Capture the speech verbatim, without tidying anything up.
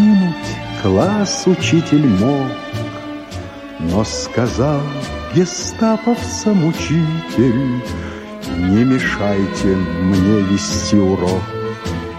покинуть класс учитель мог, но сказал гестаповцам учитель: не мешайте мне вести урок.